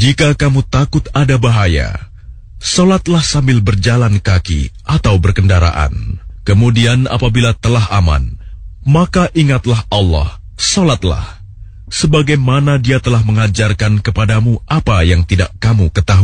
Jika kamu takut ada bahaya, sholatlah sambil berjalan kaki atau berkendaraan. Kemudian apabila telah aman, maka ingatlah Allah, sholatlah, sebagaimana Dia telah mengajarkan kepadamu apa yang tidak kamu ketahui.